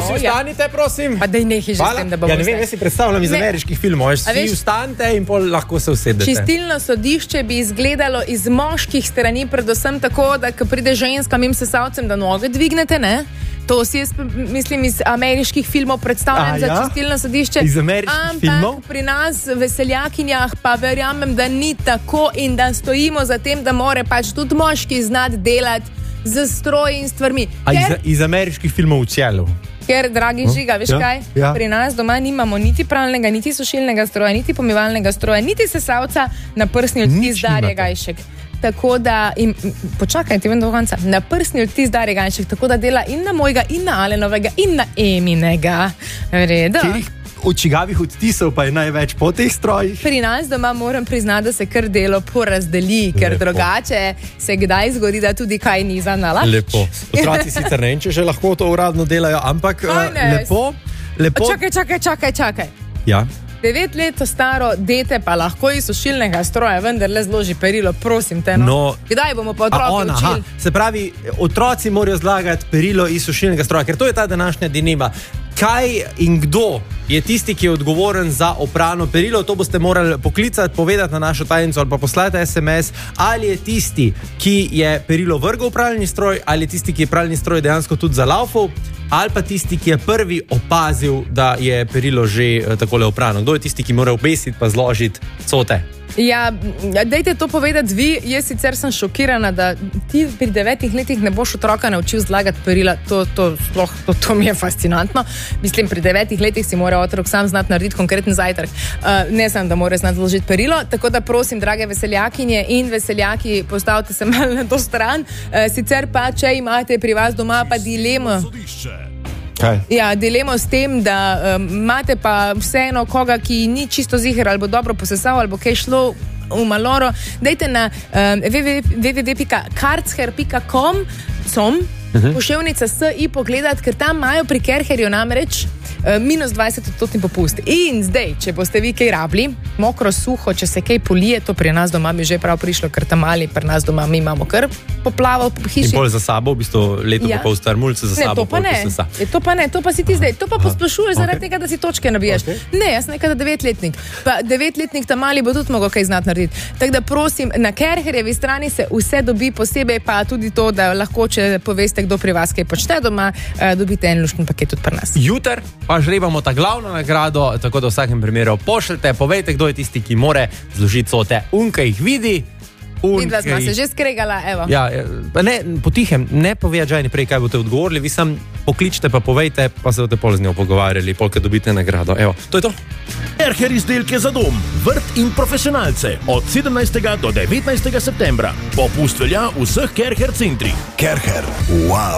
Prosim, vstanite, prosim. Pa daj nehi že s tem, da bomo Ja, ne vem, jaz si predstavljam iz ameriških filmov. Vsi vstanite in pol lahko se usedete. Čistilno sodišče bi izgledalo iz moških strani, predvsem tako, da ko pride ženska mim sesalcem, da noge dvignete, ne? To si jaz mislim iz ameriških filmov predstavljam za čistilno sodišče. Iz ameriških filmov? Pri nas veseljakinjah pa verjamem, da ni tako in da stojimo za tem, da more pač tudi moški znati delati z stroji in stvarmi. Iz ameriških filmov v celu. Ker, dragi Žiga, veš kaj? Pri nas doma nimamo niti pralnega, niti sušilnega stroja, niti pomivalnega stroja, niti sesalca na prsni odtis Darje Gajšek. Tako da, počakaj, ti vem do konca, na prsni odtis Darje Gajšek, tako da dela in na mojega, in na Alenovega, in na Eminega. Vredo. Katerih očigavih odtisov pa je največ po teh strojih? Pri nas doma moram priznati, da se kar delo porazdeli, ker drugače se kdaj zgodi, da tudi kaj ni za nalašč. Lepo. Otroci sicer ne vem, če že lahko to uradno delajo, ampak lepo. Čakaj. Ja. 9 let staro dete pa lahko iz sušilnega stroja vendarle zloži perilo, prosim te. Kdaj bomo pa otroke učili? Se pravi, otroci morajo zlagati perilo iz sušilnega stroja, ker to je ta današnja dilema. Kaj in kdo je tisti, ki je odgovoren za oprano perilo? To boste morali poklicati, povedati na našo tajnico ali pa poslati SMS, ali je tisti, ki je perilo vrgel v pralni stroj, ali je tisti, ki je pralni stroj dejansko tudi zalaufal, ali pa tisti, ki je prvi opazil, da je perilo že takole oprano. Kdo je tisti, ki mora obesiti pa zložiti cote? Ja, dajte to povedati vi. Jaz sicer sem šokirana, da ti pri 9 letih ne boš otroka naučil zlagati perila. To mi je fascinantno. Mislim, pri 9 letih si mora otrok sam znati narediti konkreten zajtrk. Ne samo, da mora znati zložiti perilo. Tako da prosim, drage veseljakinje in veseljaki, postavite se malo na to stran. Sicer pa, če imate pri vas doma pa dilemo. Ja, dilemo s tem, da imate pa vseeno koga, ki ni čisto ziher, ali bo dobro posesal, ali bo kaj šlo v maloro. Dajte na www.karcher.com poševnica SI pogledati, ker tam imajo pri Kerherju namreč minus 20% popust. In zdaj, če boste vi kaj rabili, mokro, suho, če se kaj polije, to pri nas doma bi že prav prišlo, ker tam mali, pri nas doma mi imamo kar poplavo po hiši. In pol za sabo, v bistvu leto pa pol star mulce za sabo. To pa ne, to pa si ti zdaj. To pa posplošuješ zaradi tega, da si točke nabijaš. Ne, jaz nekaj 9-letnik. Pa 9-letnik tam mali bo tudi mogel kaj znati narediti. Tako da prosim, na Kerherjevi strani se vse dobi, posebej pa tudi to, da lahko, če poveste, kdo pri vas kaj počne doma, dobite en luštni paket tudi pri nas. Jutr pa žrebamo ta glavno nagrado, tako da v vsakem primeru pošljete, povejte, kdo je tisti, ki more zložiti cote. Unka jih vidi. Videla smo se že skregala, evo. Ja, ne, potihem, ne povedajte prej, kaj boste odgovorili, vi sam pokličite pa povejte, pa se boste pol z njo pogovarjali, polk dobite nagrado. Evo, to je to. Kerher izdelke za dom, vrt in profesionalce od 17. do 19. septembra. Popust velja v vseh Kerher centrih. Kerher, wow.